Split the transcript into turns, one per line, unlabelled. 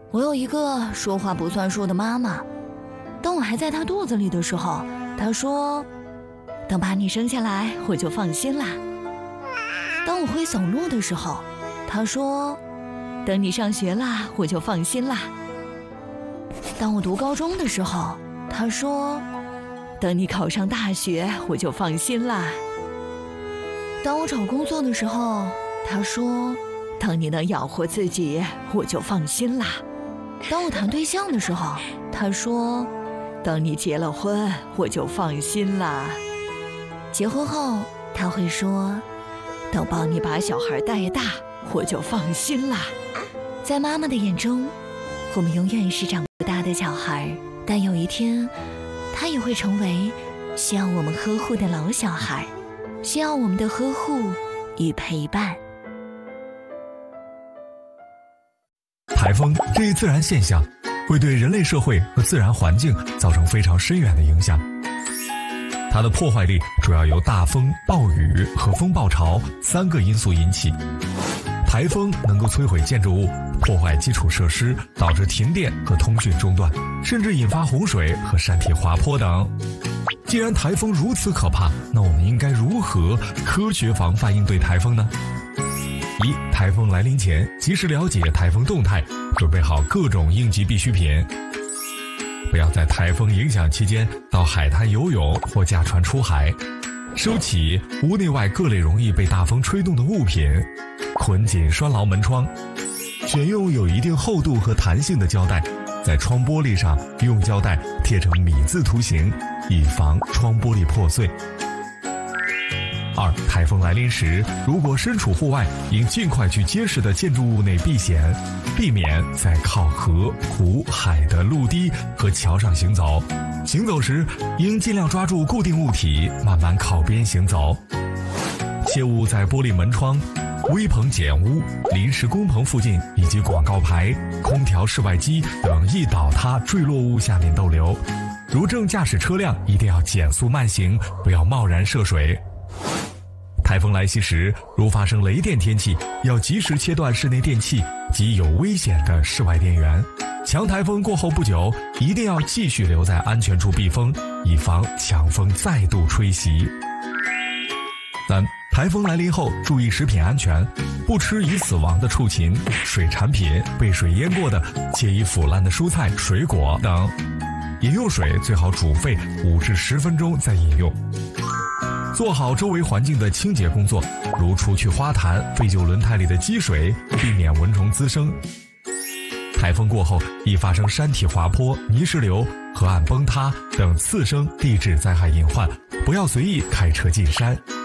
我有一个说话不算数的妈妈，当我还在她肚子里的时候，她说：“等把你生下来，我就放心啦。”当我会走路的时候，她说：“等你上学啦，我就放心啦。”当我读高中的时候，她说：“等你考上大学，我就放心啦。”当我找工作的时候，她说：“等你能养活自己，我就放心啦。”当我谈对象的时候，她说：“等你结了婚，我就放心啦。”结婚后，她会说：“等帮你把小孩带大，我就放心啦。”在妈妈的眼中，我们永远是长不大的小孩，但有一天，她也会成为需要我们呵护的老小孩，需要我们的呵护与陪伴。
台风这一自然现象会对人类社会和自然环境造成非常深远的影响。它的破坏力主要由大风、暴雨和风暴潮3个因素引起。台风能够摧毁建筑物，破坏基础设施，导致停电和通讯中断，甚至引发洪水和山体滑坡等。既然台风如此可怕，那我们应该如何科学防范应对台风呢？一、台风来临前及时了解台风动态，准备好各种应急必需品。不要在台风影响期间到海滩游泳或驾船出海。收起屋内外各类容易被大风吹动的物品，捆紧拴牢门窗。选用有一定厚度和弹性的胶带，在窗玻璃上用胶带贴成米字图形，以防窗玻璃破碎。2、台风来临时，如果身处户外，应尽快去结实的建筑物内避险，避免在靠河、湖、海的陆地和桥上行走。行走时，应尽量抓住固定物体，慢慢靠边行走。切勿在玻璃门窗、危棚简屋、临时工棚附近以及广告牌、空调室外机等易倒塌坠落物下面逗留。如正驾驶车辆，一定要减速慢行，不要贸然涉水。台风来袭时，如发生雷电天气，要及时切断室内电器及有危险的室外电源。强台风过后不久，一定要继续留在安全处避风，以防强风再度吹袭。3、台风来临后，注意食品安全，不吃已死亡的畜禽、水产品、被水淹过的且已腐烂的蔬菜、水果等。饮用水最好煮沸5至10分钟再饮用。做好周围环境的清洁工作，如除去花坛、废旧轮胎里的积水，避免蚊虫滋生。台风过后，易发生山体滑坡、泥石流、河岸崩塌等次生地质灾害隐患，不要随意开车进山。